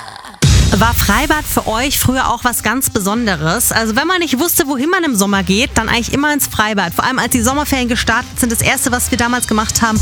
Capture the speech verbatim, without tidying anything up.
War Freibad für euch früher auch was ganz Besonderes? Also wenn man nicht wusste, wohin man im Sommer geht, dann eigentlich immer ins Freibad. Vor allem als die Sommerferien gestartet sind, das Erste, was wir damals gemacht haben,